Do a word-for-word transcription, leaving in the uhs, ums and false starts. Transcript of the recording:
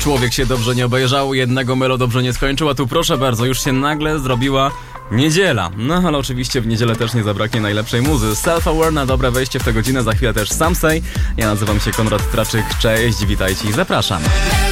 człowiek się dobrze nie obejrzał, jednego melo dobrze nie skończył, a tu proszę bardzo, już się nagle zrobiła niedziela. No ale oczywiście w niedzielę też nie zabraknie najlepszej muzy. Self-Aware na dobre wejście w tę godzinę, za chwilę też Samsei. Ja nazywam się Konrad Traczyk, cześć, witajcie i zapraszam.